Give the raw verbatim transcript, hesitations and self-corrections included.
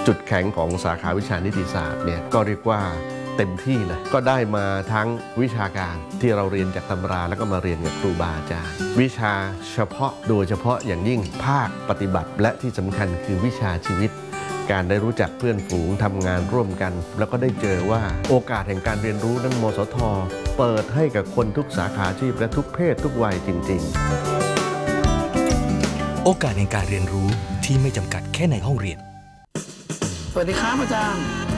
จุดแข็งของสาขาวิชานิติศาสตร์เนี่ยก็เรียกว่าเต็มที่เลยก็ได้มาทั้งวิชาการที่เราเรียนจากตำราแล้วก็มาเรียนกับครูบาอาจารย์วิชาเฉพาะโดยเฉพาะอย่างยิ่งภาคปฏิบัติและที่สำคัญคือวิชาชีวิตการได้รู้จักเพื่อนฝูงทำงานร่วมกันแล้วก็ได้เจอว่าโอกาสแห่งการเรียนรู้นั้นมสท.เปิดให้กับคนทุกสาขาอาชีพและทุกเพศทุกวัยจริงๆโอกาสในการเรียนรู้ที่ไม่จำกัดแค่ในห้องเรียนสวัสดีครับอาจารย์